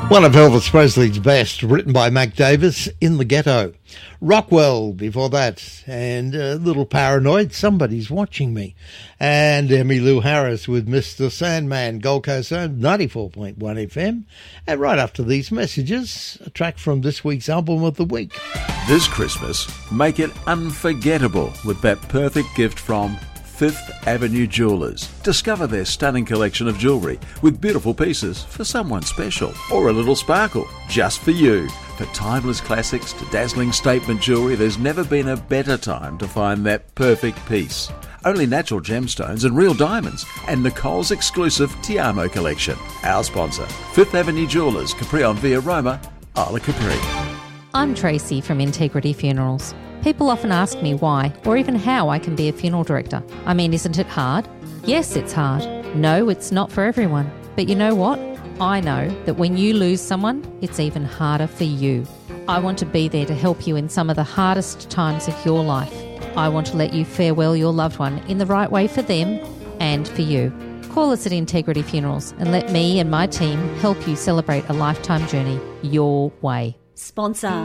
One of Elvis Presley's best, written by Mac Davis, In the Ghetto. Rockwell before that, and Little Paranoid, Somebody's Watching Me. And Emmylou Harris with Mr. Sandman, Gold Coast Zone, 94.1 FM. And right after these messages, a track from this week's Album of the Week. This Christmas, make it unforgettable with that perfect gift from Fifth Avenue Jewelers. Discover their stunning collection of jewellery with beautiful pieces for someone special or a little sparkle just for you. For timeless classics to dazzling statement jewellery, there's never been a better time to find that perfect piece. Only natural gemstones and real diamonds, and Nicole's exclusive Ti Amo collection. Our sponsor, Fifth Avenue Jewelers, Capri on Via Roma, Isla Capri. I'm Tracy from Integrity Funerals. People often ask me why, or even how I can be a funeral director. I mean, isn't it hard? Yes, it's hard. No, it's not for everyone. But you know what? I know that when you lose someone, it's even harder for you. I want to be there to help you in some of the hardest times of your life. I want to let you farewell your loved one in the right way for them and for you. Call us at Integrity Funerals and let me and my team help you celebrate a lifetime journey your way. Sponsor.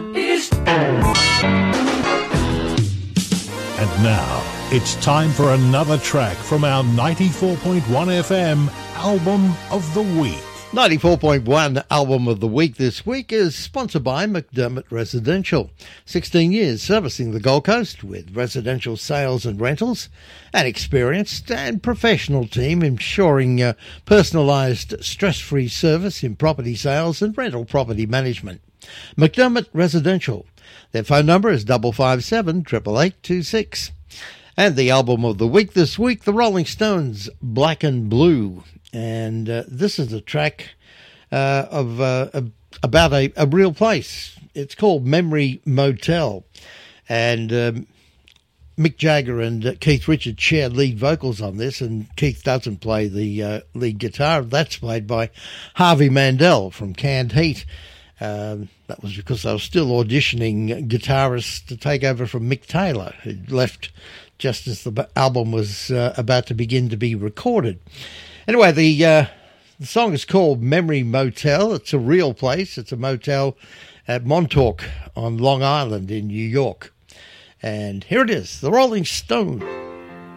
And now, it's time for another track from our 94.1 FM Album of the Week. 94.1 Album of the Week this week is sponsored by McDermott Residential. 16 years servicing the Gold Coast with residential sales and rentals. An experienced and professional team ensuring personalised, stress-free service in property sales and rental property management. McDermott Residential. Their phone number is 557 8826. And the album of the week this week, the Rolling Stones, Black and Blue. And this is a track about a real place. It's called Memory Motel. And Mick Jagger and Keith Richards share lead vocals on this, and Keith doesn't play the lead guitar. That's played by Harvey Mandel from Canned Heat. That was because they were still auditioning guitarists to take over from Mick Taylor, who left just as the album was about to begin to be recorded. Anyway, the song is called Memory Motel. It's a real place. It's a motel at Montauk on Long Island in New York. And here it is, the Rolling Stones.